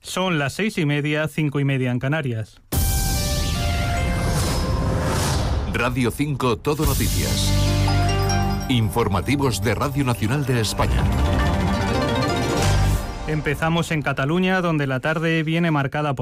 Son las 6:30, 5:30 en Canarias. Radio 5 Todo Noticias. Informativos de Radio Nacional de España. Empezamos en Cataluña, donde la tarde viene marcada por